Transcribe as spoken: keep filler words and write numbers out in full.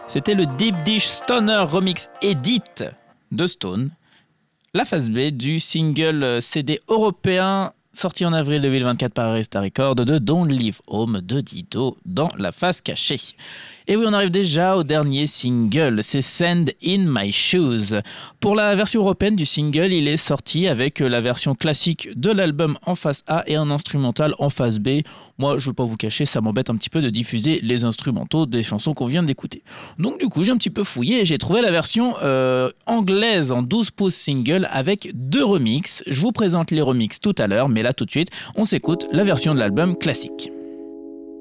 C'était le Deep Dish Stoner Remix Edit de Stone, la phase B du single C D européen sorti en avril deux mille vingt-quatre par Arista Records de Don't Leave Home de Dido dans la phase cachée. Et oui, on arrive déjà au dernier single, c'est Sand in My Shoes. Pour la version européenne du single, il est sorti avec la version classique de l'album en face A et un instrumental en face B. Moi, je ne veux pas vous cacher, ça m'embête un petit peu de diffuser les instrumentaux des chansons qu'on vient d'écouter. Donc du coup, j'ai un petit peu fouillé et j'ai trouvé la version euh, anglaise en douze pouces single avec deux remixes. Je vous présente les remixes tout à l'heure, mais là tout de suite, on s'écoute la version de l'album classique.